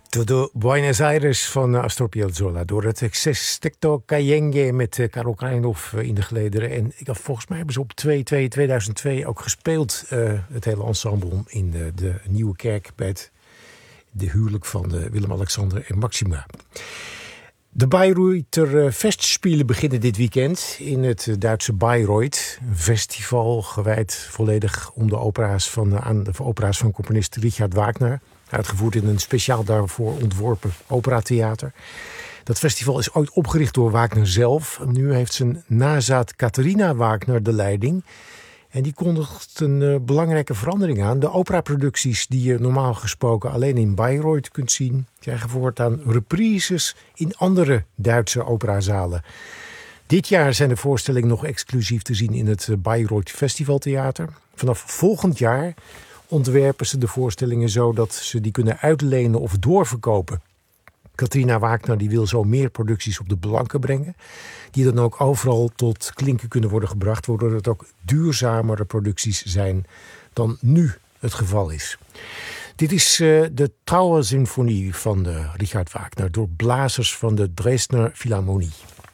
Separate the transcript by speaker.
Speaker 1: Todo Buenos Aires van Astor Piazzolla. Door het Sexteto Cayenne met Karel Kleinhoff in de gelederen. En volgens mij hebben ze op 2002 ook gespeeld. Het hele ensemble in de Nieuwe Kerk bij de huwelijk van Willem-Alexander en Maxima. De Bayreuther Festspielen beginnen dit weekend in het Duitse Bayreuth. Een festival gewijd volledig om aan de opera's van componist Richard Wagner. Uitgevoerd in een speciaal daarvoor ontworpen operatheater. Dat festival is ooit opgericht door Wagner zelf. Nu heeft zijn nazaat Katharina Wagner de leiding. En die kondigt een belangrijke verandering aan. De operaproducties die je normaal gesproken alleen in Bayreuth kunt zien, krijgen voortaan reprises in andere Duitse operazalen. Dit jaar zijn de voorstellingen nog exclusief te zien in het Bayreuth Festivaltheater. Vanaf volgend jaar ontwerpen ze de voorstellingen zo dat ze die kunnen uitlenen of doorverkopen. Katharina Wagner die wil zo meer producties op de planken brengen, die dan ook overal tot klinken kunnen worden gebracht, waardoor het ook duurzamere producties zijn dan nu het geval is. Dit is de Trauersymfonie van Richard Wagner door blazers van de Dresdner Philharmonie.